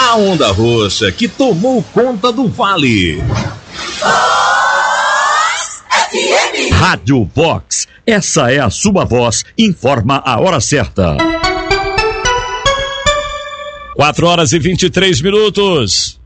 A onda roxa que tomou conta do vale. Rádio Vox, essa é a sua voz, informa a hora certa. 4 horas e 23 minutos.